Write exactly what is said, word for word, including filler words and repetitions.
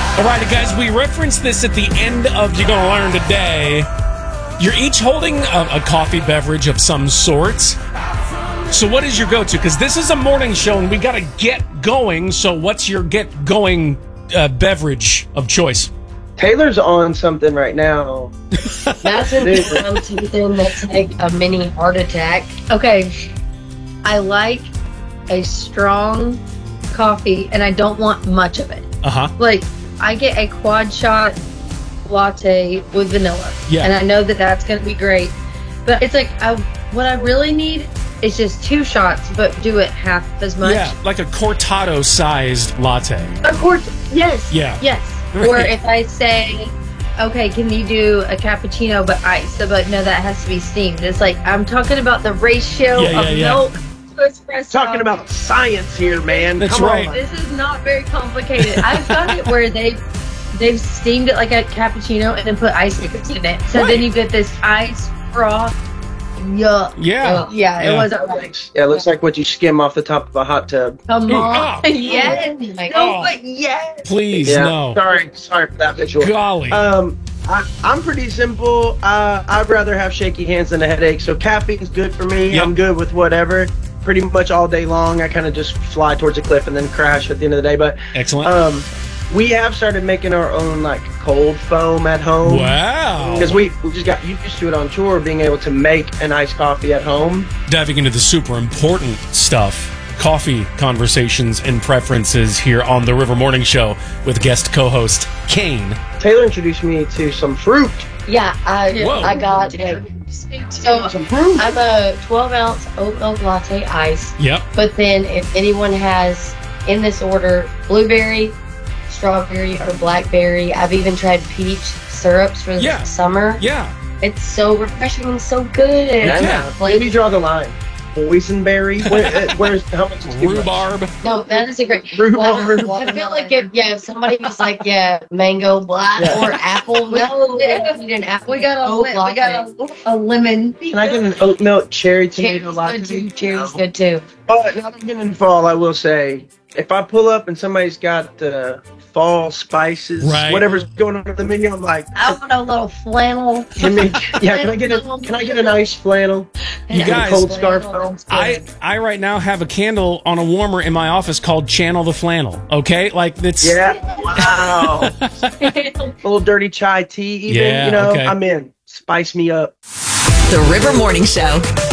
All right, guys, we referenced this at the end of You're Gonna Learn Today. You're each holding a, a coffee beverage of some sort. So what is your go-to? Because this is a morning show and we got to get going. So what's your get-going uh, beverage of choice? Taylor's on something right now. That's on something that's like a mini heart attack. Okay, I like a strong coffee, and I don't want much of it. Uh-huh. Like, I get a quad shot latte with vanilla. Yeah. And I know that that's going to be great. But it's like, I, what I really need is just two shots, but do it half as much. Yeah, like a cortado-sized latte. Of course, yes. Yeah. Yes. Right. Or if I say, okay, can you do a cappuccino but ice? So, but no, that has to be steamed. It's like, I'm talking about the ratio Yeah, yeah, of yeah. milk to espresso. Talking about science here, man. That's Come right. on. This is not very complicated. I've done it where they they've steamed it like a cappuccino and then put ice cubes in it. So Right. then you get this ice froth. Yuck. Yeah. Ugh. Yeah, Yeah. it wasn't right. Yeah, it looks like what you skim off the top of a hot tub. Come Ooh, on. oh. Yes. Oh. No, but yes. Please, Yeah. no. Sorry, sorry for that visual. Golly. Um, I, I'm pretty simple. Uh, I'd rather have shaky hands than a headache. So caffeine's good for me. Yep. I'm good with whatever. Pretty much all day long. I kind of just fly towards a cliff and then crash at the end of the day. But Excellent. um, we have started making our own like cold foam at home. Wow. Because we, we just got used to it on tour, being able to make an iced coffee at home. Diving into the super important stuff, coffee conversations and preferences here on the River Morning Show with guest co-host Kane. Taylor introduced me to some fruit. Yeah, I Whoa. I got like so Some fruit. I'm a twelve ounce oat milk latte ice. Yep. But then if anyone has in this order blueberry, strawberry, or blackberry, I've even tried peach syrups for the Yeah. summer. Yeah. It's so refreshing and so good. Yeah. Like, Maybe draw the line. Boysenberry. Where, uh, where's how much? is too much? Rhubarb. no, that is a great. Rhubarb. Well, I feel like if yeah, if somebody was like yeah, mango black Yeah. or apple, no, we don't need an apple. We got a, oat li- we latte. got a, a lemon. Can I get an oat milk cherry tomato Cherry's latte? good too. Cherry's good too. But now that we're getting in fall, I will say, if I pull up and somebody's got the fall spices, Right. whatever's going on in the menu, I'm like, I want a little flannel. can me, yeah, can I get a can I get a nice flannel? You And guys- a cold scarf. I, I right now have a candle on a warmer in my office called Channel the Flannel. Okay? Like, it's... Yeah. Wow. A little dirty chai tea, even. Yeah, you know, okay. I'm in. Spice me up. The River Morning Show.